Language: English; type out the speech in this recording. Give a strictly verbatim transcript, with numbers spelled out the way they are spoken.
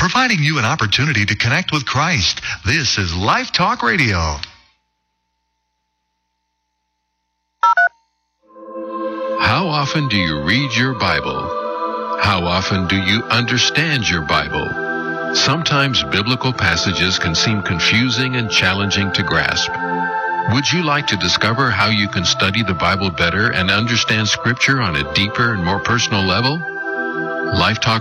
providing you an opportunity to connect with Christ. This is Life Talk Radio. How often do you read your Bible? How often do you understand your Bible? Sometimes biblical passages can seem confusing and challenging to grasp. Would you like to discover how you can study the Bible better and understand Scripture on a deeper and more personal level? Life Talk